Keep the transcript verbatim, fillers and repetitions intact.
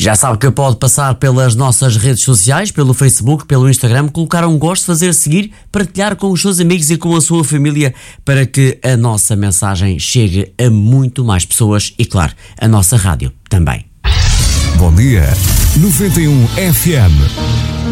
Já sabe que pode passar pelas nossas redes sociais, pelo Facebook, pelo Instagram, colocar um gosto, fazer seguir, partilhar com os seus amigos e com a sua família para que a nossa mensagem chegue a muito mais pessoas e, claro, a nossa rádio também. Bom dia, noventa e um F M.